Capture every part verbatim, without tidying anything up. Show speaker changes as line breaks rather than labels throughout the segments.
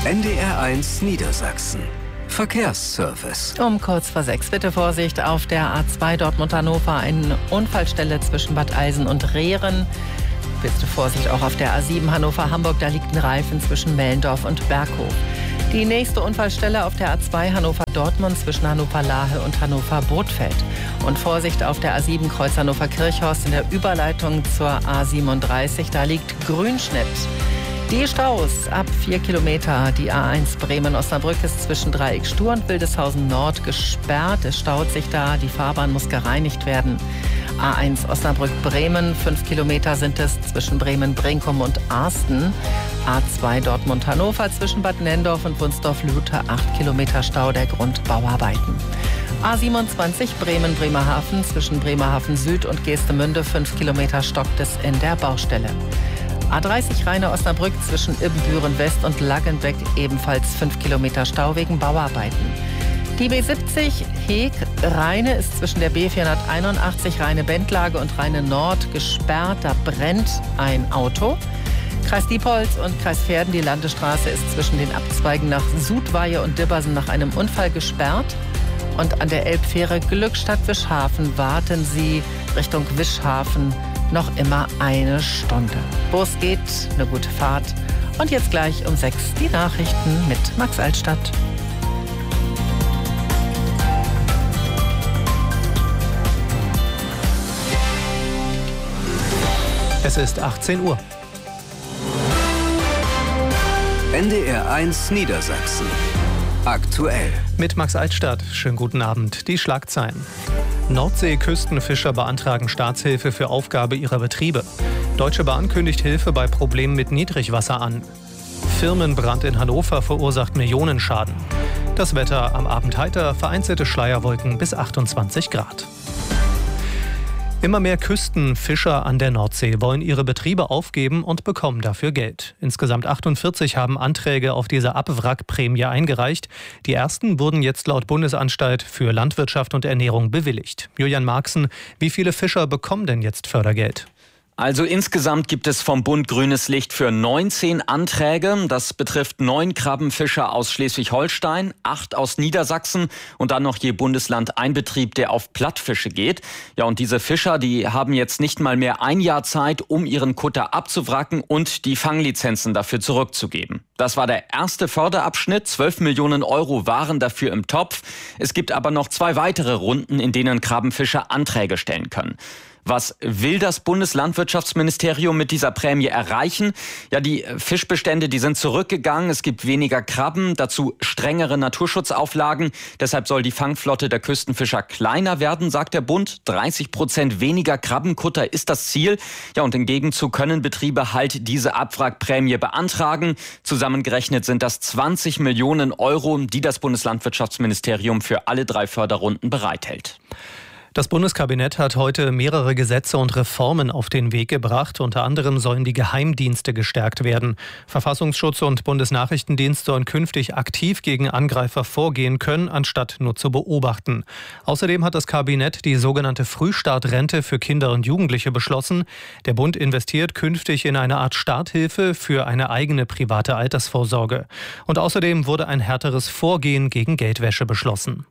N D R eins Niedersachsen. Verkehrsservice.
Um kurz vor sechs. Bitte Vorsicht auf der A zwei Dortmund-Hannover. Eine Unfallstelle zwischen Bad Eilsen und Rehren. Bitte Vorsicht auch auf der A sieben Hannover-Hamburg. Da liegt ein Reifen zwischen Mellendorf und Berghof. Die nächste Unfallstelle auf der A zwei Hannover-Dortmund zwischen Hannover-Lahe und Hannover-Bothfeld. Und Vorsicht auf der A sieben Kreuz Hannover-Kirchhorst in der Überleitung zur A siebenunddreißig. Da liegt Grünschnitt. Die Staus ab vier Kilometer. Die A eins Bremen-Osnabrück ist zwischen Dreieck Stur und Wildeshausen Nord gesperrt. Es staut sich da. Die Fahrbahn muss gereinigt werden. A eins Osnabrück-Bremen. Fünf Kilometer sind es zwischen Bremen-Brinkum und Arsten. A zwei Dortmund-Hannover zwischen Bad Nendorf und Wunsdorf-Luthe. Acht Kilometer Stau der Grundbauarbeiten. A siebenundzwanzig Bremen-Bremerhaven zwischen Bremerhaven Süd und Geestemünde. Fünf Kilometer stockt es in der Baustelle. A dreißig Rheine-Osnabrück zwischen Ibbenbüren West und Laggenbeck ebenfalls fünf Kilometer Stau wegen Bauarbeiten. Die B siebzig Heeg-Rheine ist zwischen der B vierhunderteinundachtzig Rheine-Bendlage und Rheine Nord gesperrt. Da brennt ein Auto. Kreis Diepholz und Kreis Verden, die Landesstraße ist zwischen den Abzweigen nach Sudweihe und Dibbersen nach einem Unfall gesperrt. Und an der Elbfähre Glückstadt-Wischhafen warten Sie Richtung Wischhafen noch immer eine Stunde. Bus geht, eine gute Fahrt. Und jetzt gleich um sechs die Nachrichten mit Max Altstadt.
Es ist achtzehn Uhr.
N D R eins Niedersachsen. Aktuell.
Mit Max Altstadt. Schönen guten Abend. Die Schlagzeilen. Nordsee-Küstenfischer beantragen Staatshilfe für Aufgabe ihrer Betriebe. Deutsche Bahn kündigt Hilfe bei Problemen mit Niedrigwasser an. Firmenbrand in Hannover verursacht Millionenschaden. Das Wetter am Abend heiter, vereinzelte Schleierwolken bis achtundzwanzig Grad. Immer mehr Küstenfischer an der Nordsee wollen ihre Betriebe aufgeben und bekommen dafür Geld. Insgesamt achtundvierzig haben Anträge auf diese Abwrackprämie eingereicht. Die ersten wurden jetzt laut Bundesanstalt für Landwirtschaft und Ernährung bewilligt. Julian Marxen, wie viele Fischer bekommen denn jetzt Fördergeld?
Also insgesamt gibt es vom Bund grünes Licht für neunzehn Anträge. Das betrifft neun Krabbenfischer aus Schleswig-Holstein, acht aus Niedersachsen und dann noch je Bundesland ein Betrieb, der auf Plattfische geht. Ja, und diese Fischer, die haben jetzt nicht mal mehr ein Jahr Zeit, um ihren Kutter abzuwracken und die Fanglizenzen dafür zurückzugeben. Das war der erste Förderabschnitt. zwölf Millionen Euro waren dafür im Topf. Es gibt aber noch zwei weitere Runden, in denen Krabbenfischer Anträge stellen können. Was will das Bundeslandwirtschaftsministerium mit dieser Prämie erreichen? Ja, die Fischbestände, die sind zurückgegangen. Es gibt weniger Krabben, dazu strengere Naturschutzauflagen. Deshalb soll die Fangflotte der Küstenfischer kleiner werden, sagt der Bund. dreißig Prozent weniger Krabbenkutter ist das Ziel. Ja, und im Gegenzug können Betriebe halt diese Abwrackprämie beantragen. Zusammengerechnet sind das zwanzig Millionen Euro, die das Bundeslandwirtschaftsministerium für alle drei Förderrunden bereithält.
Das Bundeskabinett hat heute mehrere Gesetze und Reformen auf den Weg gebracht. Unter anderem sollen die Geheimdienste gestärkt werden. Verfassungsschutz und Bundesnachrichtendienst sollen künftig aktiv gegen Angreifer vorgehen können, anstatt nur zu beobachten. Außerdem hat das Kabinett die sogenannte Frühstartrente für Kinder und Jugendliche beschlossen. Der Bund investiert künftig in eine Art Starthilfe für eine eigene private Altersvorsorge. Und außerdem wurde ein härteres Vorgehen gegen Geldwäsche beschlossen.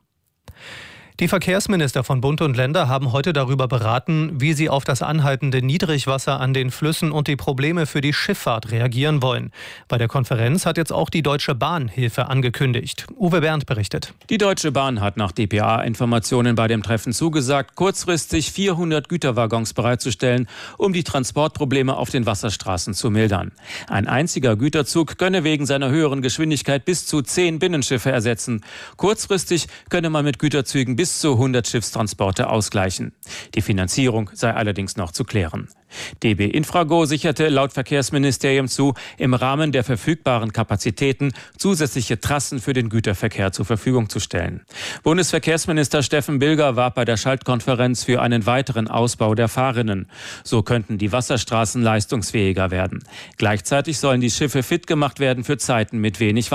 Die Verkehrsminister von Bund und Länder haben heute darüber beraten, wie sie auf das anhaltende Niedrigwasser an den Flüssen und die Probleme für die Schifffahrt reagieren wollen. Bei der Konferenz hat jetzt auch die Deutsche Bahn Hilfe angekündigt. Uwe Bernd berichtet.
Die Deutsche Bahn hat nach D P A-Informationen bei dem Treffen zugesagt, kurzfristig vierhundert Güterwaggons bereitzustellen, um die Transportprobleme auf den Wasserstraßen zu mildern. Ein einziger Güterzug könne wegen seiner höheren Geschwindigkeit bis zu zehn Binnenschiffe ersetzen. Kurzfristig könne man mit Güterzügen bis bis zu hundert Schiffstransporte ausgleichen. Die Finanzierung sei allerdings noch zu klären. D B Infrago sicherte laut Verkehrsministerium zu, im Rahmen der verfügbaren Kapazitäten zusätzliche Trassen für den Güterverkehr zur Verfügung zu stellen. Bundesverkehrsminister Steffen Bilger warb bei der Schaltkonferenz für einen weiteren Ausbau der Fahrrinnen. So könnten die Wasserstraßen leistungsfähiger werden. Gleichzeitig sollen die Schiffe fit gemacht werden für Zeiten mit wenig Wasser.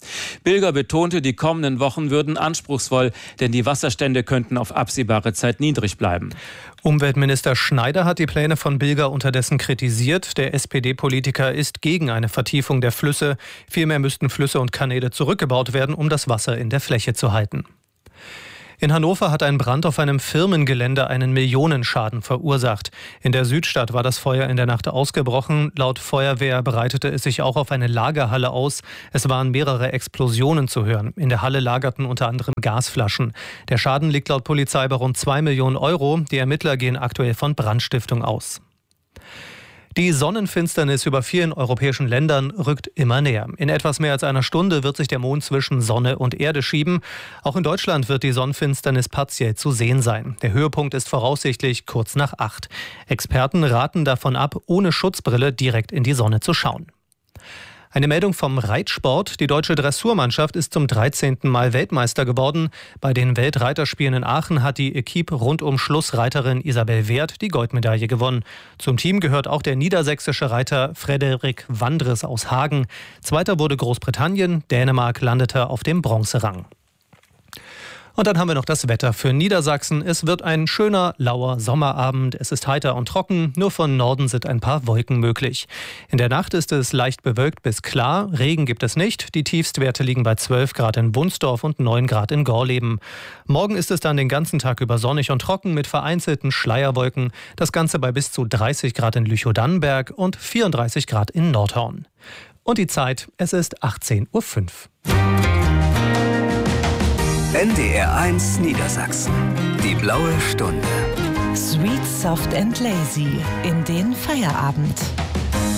Bilger betonte, die kommenden Wochen würden anspruchsvoll, denn die Wasserstände könnten auf absehbare Zeit niedrig bleiben.
Umweltminister Schneider hat die Pläne von Bilger unterdessen kritisiert. Der S P D-Politiker ist gegen eine Vertiefung der Flüsse. Vielmehr müssten Flüsse und Kanäle zurückgebaut werden, um das Wasser in der Fläche zu halten. In Hannover hat ein Brand auf einem Firmengelände einen Millionenschaden verursacht. In der Südstadt war das Feuer in der Nacht ausgebrochen. Laut Feuerwehr breitete es sich auch auf eine Lagerhalle aus. Es waren mehrere Explosionen zu hören. In der Halle lagerten unter anderem Gasflaschen. Der Schaden liegt laut Polizei bei rund zwei Millionen Euro. Die Ermittler gehen aktuell von Brandstiftung aus. Die Sonnenfinsternis über vielen europäischen Ländern rückt immer näher. In etwas mehr als einer Stunde wird sich der Mond zwischen Sonne und Erde schieben. Auch in Deutschland wird die Sonnenfinsternis partiell zu sehen sein. Der Höhepunkt ist voraussichtlich kurz nach acht. Experten raten davon ab, ohne Schutzbrille direkt in die Sonne zu schauen. Eine Meldung vom Reitsport. Die deutsche Dressurmannschaft ist zum dreizehnten Mal Weltmeister geworden. Bei den Weltreiterspielen in Aachen hat die Equipe Rundumschlussreiterin Isabel Wert die Goldmedaille gewonnen. Zum Team gehört auch der niedersächsische Reiter Frederik Wandres aus Hagen. Zweiter wurde Großbritannien. Dänemark landete auf dem Bronzerang. Und dann haben wir noch das Wetter für Niedersachsen. Es wird ein schöner, lauer Sommerabend. Es ist heiter und trocken. Nur von Norden sind ein paar Wolken möglich. In der Nacht ist es leicht bewölkt bis klar. Regen gibt es nicht. Die Tiefstwerte liegen bei zwölf Grad in Wunsdorf und neun Grad in Gorleben. Morgen ist es dann den ganzen Tag über sonnig und trocken mit vereinzelten Schleierwolken. Das Ganze bei bis zu dreißig Grad in Lüchow-Dannenberg und vierunddreißig Grad in Nordhorn. Und die Zeit, es ist achtzehn Uhr fünf.
N D R eins Niedersachsen. Die blaue Stunde.
Sweet, soft and lazy in den Feierabend.